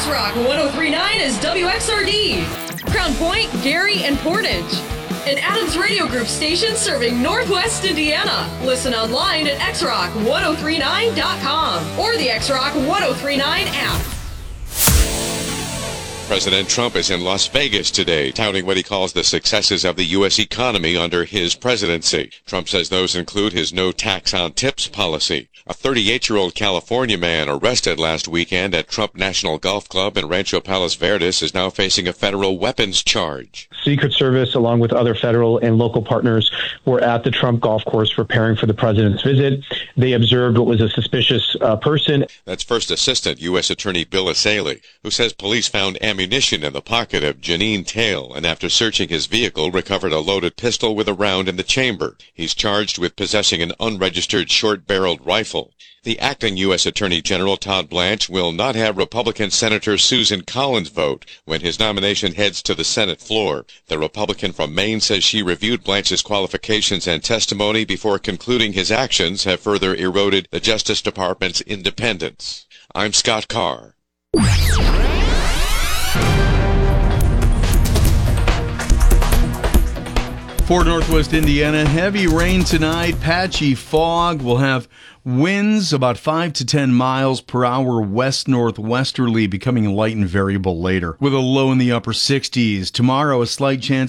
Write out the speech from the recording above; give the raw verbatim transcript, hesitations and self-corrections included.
X-Rock one oh three point nine is W X R D. Crown Point, Gary, and Portage. An Adams Radio Group station serving Northwest Indiana. Listen online at x rock ten thirty-nine dot com or the X-Rock ten thirty-nine app. President Trump is in Las Vegas today, touting what he calls the successes of the U S economy under his presidency. Trump says those include his no tax on tips policy. A thirty-eight-year-old California man arrested last weekend at Trump National Golf Club in Rancho Palos Verdes is now facing a federal weapons charge. Secret Service, along with other federal and local partners, were at the Trump golf course preparing for the president's visit. They observed what was a suspicious uh, person. That's First Assistant U S Attorney Bill Asaley, who says police found ammunition in the pocket of Janine Tail, and after searching his vehicle, recovered a loaded pistol with a round in the chamber. He's charged with possessing an unregistered short-barreled rifle. The acting U S Attorney General Todd Blanche will not have Republican Senator Susan Collins vote when his nomination heads to the Senate floor. The Republican from Maine says she reviewed Blanche's qualifications and testimony before concluding his actions have further eroded the Justice Department's independence. I'm Scott Carr. For Northwest Indiana, heavy rain tonight, patchy fog. We'll have winds about five to ten miles per hour west-northwesterly, becoming light and variable later, with a low in the upper sixties. Tomorrow, a slight chance